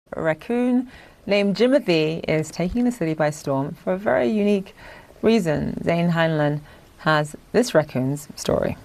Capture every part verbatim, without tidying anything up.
A raccoon named Jimothy is taking the city by storm for a very unique reason. Zane Heinlein has this raccoon's story.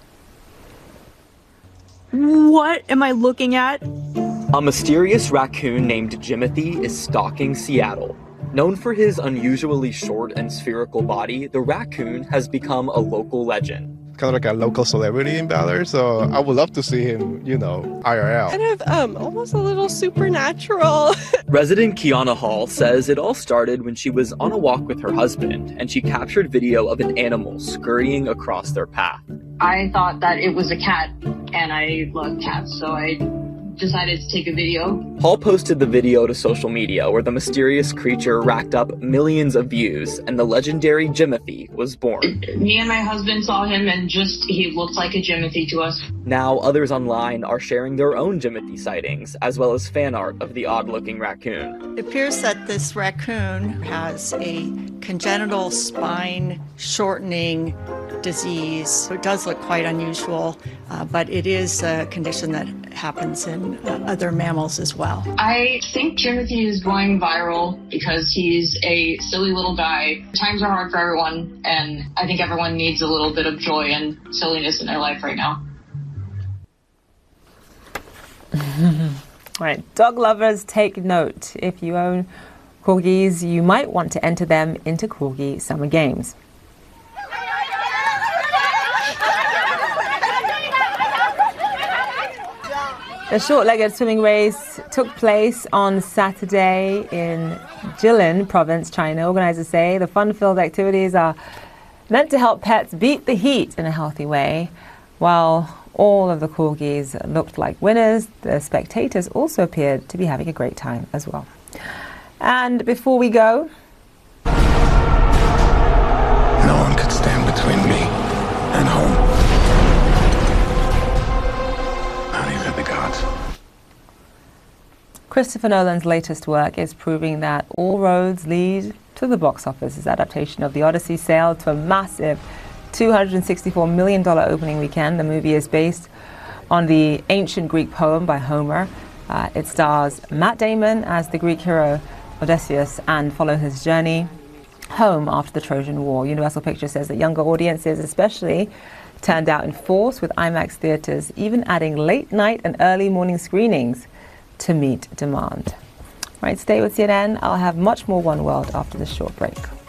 What am I looking at? A mysterious raccoon named Jimothy is stalking Seattle. Known for his unusually short and spherical body, the raccoon has become a local legend. Kind of like a local celebrity in Ballard, so I would love to see him, you know, I R L. Kind of um, almost a little supernatural. Resident Kiana Hall says it all started when she was on a walk with her husband, and she captured video of an animal scurrying across their path. I thought that it was a cat, and I love cats, so I decided to take a video. Hall posted the video to social media, where the mysterious creature racked up millions of views, and the legendary Jimothy was born. Me and my husband saw him, and just, he looked like a Jimothy to us. Now, others online are sharing their own Jimothy sightings, as well as fan art of the odd-looking raccoon. It appears that this raccoon has a congenital spine shortening disease. So it does look quite unusual, uh, but it is a condition that happens in uh, other mammals as well. I think Jimothy is going viral because he's a silly little guy. Times are hard for everyone, and I think everyone needs a little bit of joy and silliness in their life right now. All right, dog lovers, take note. If you own corgis, you might want to enter them into Corgi Summer Games. The short-legged swimming race took place on Saturday in Jilin Province, China. Organizers say the fun-filled activities are meant to help pets beat the heat in a healthy way. While all of the corgis looked like winners, the spectators also appeared to be having a great time as well. And before we go, no one could stand between me and home. Not even the gods. Christopher Nolan's latest work is proving that all roads lead to the box office. His adaptation of The Odyssey sailed to a massive two hundred sixty-four million dollars opening weekend. The movie is based on the ancient Greek poem by Homer. Uh, it stars Matt Damon as the Greek hero Odysseus and follows his journey home after the Trojan War. Universal Pictures says that younger audiences especially turned out in force with IMAX theaters, even adding late night and early morning screenings to meet demand. All right, stay with C N N. I'll have much more One World after this short break.